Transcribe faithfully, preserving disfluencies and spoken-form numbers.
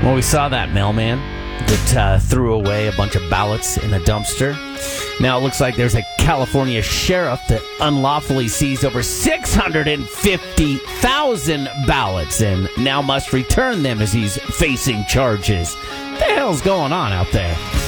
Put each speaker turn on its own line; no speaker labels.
Well, we saw that mailman that uh, threw away a bunch of ballots in a dumpster. Now it looks like there's a California sheriff that unlawfully seized over six hundred fifty thousand ballots and now must return them as he's facing charges. What the hell's going on out there?